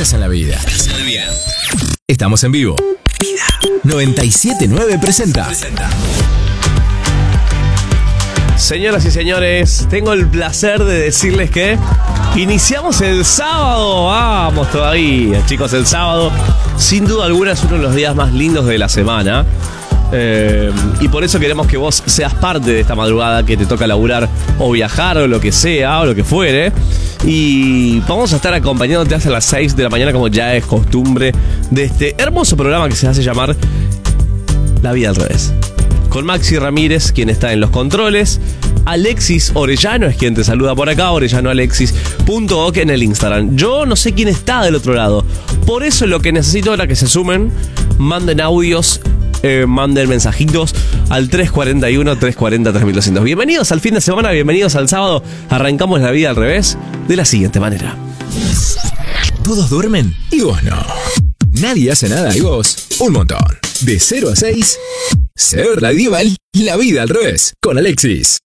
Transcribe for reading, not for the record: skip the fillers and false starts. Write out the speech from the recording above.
estás en la vida. Estamos en vivo. 97.9 presenta. Señoras y señores, tengo el placer de decirles que iniciamos el sábado. Vamos todavía, chicos, el sábado sin duda alguna es uno de los días más lindos de la semana. Y por eso queremos que vos seas parte de esta madrugada que te toca laburar o viajar o lo que sea o lo que fuere. Y vamos a estar acompañándote hasta las 6 de la mañana, como ya es costumbre, de este hermoso programa que se hace llamar La Vida al Revés. Con Maxi Ramírez, quien está en los controles. Alexis Orellano es quien te saluda por acá, orellanoalexis.ok en el Instagram. Yo no sé quién está del otro lado. Por eso lo que necesito ahora que se sumen, manden audios, manden mensajitos al 341-340-3200. Bienvenidos al fin de semana, bienvenidos al sábado. Arrancamos La Vida al Revés de la siguiente manera. Todos duermen y vos no. Nadie hace nada y vos un montón. De 0 a 6, Ser Radioval, La Vida al Revés, con Alexis.